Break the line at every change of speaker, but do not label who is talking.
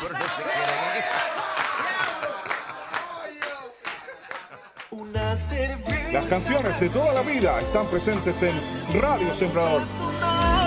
mejor no se queden.
Una cerveza.
Las canciones de toda la vida están presentes en Radio Sembrador.